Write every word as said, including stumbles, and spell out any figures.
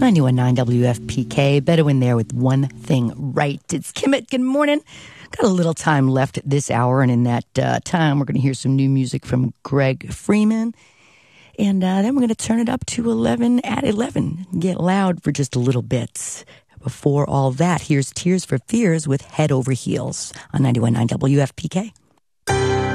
ninety-one point nine W F P K. Bedouin there with One Thing Right. It's Kimmit. Good morning. Got a little time left this hour, and in that uh, time, we're going to hear some new music from Greg Freeman. And uh, then we're going to turn it up to eleven at eleven. Get loud for just a little bit. Before all that, here's Tears for Fears with Head Over Heels on ninety-one point nine W F P K.